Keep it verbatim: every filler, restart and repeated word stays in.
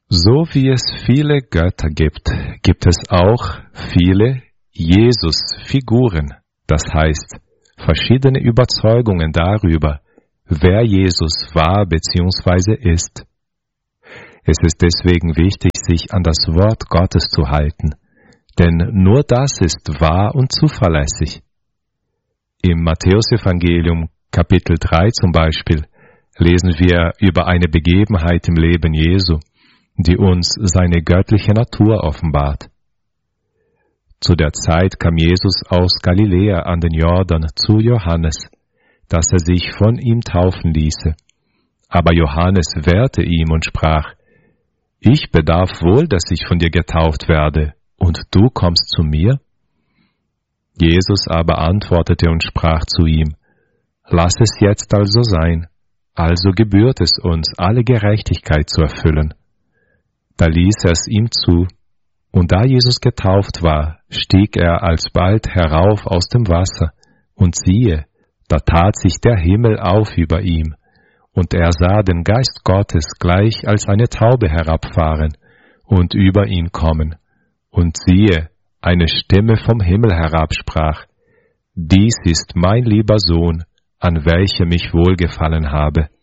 So wie es viele Götter gibt, gibt es auch viele Jesus-Figuren, das heißt verschiedene Überzeugungen darüber, wer Jesus war bzw. ist. Es ist deswegen wichtig, sich an das Wort Gottes zu halten, denn nur das ist wahr und zuverlässig. Im Matthäusevangelium Kapitel drei zum Beispiel lesen wir über eine Begebenheit im Leben Jesu, die uns seine göttliche Natur offenbart. Zu der Zeit kam Jesus aus Galiläa an den Jordan zu Johannes, dass er sich von ihm taufen ließe. Aber Johannes wehrte ihm und sprach: Ich bedarf wohl, dass ich von dir getauft werde, und du kommst zu mir? Jesus aber antwortete und sprach zu ihm: Lass es jetzt also sein, also gebührt es uns, alle Gerechtigkeit zu erfüllen. Da ließ er es ihm zu, und da Jesus getauft war, stieg er alsbald herauf aus dem Wasser, und siehe, da tat sich der Himmel auf über ihm, und er sah den Geist Gottes gleich als eine Taube herabfahren und über ihn kommen. Und siehe, eine Stimme vom Himmel herab sprach: Dies ist mein lieber Sohn, an welchem ich wohlgefallen habe.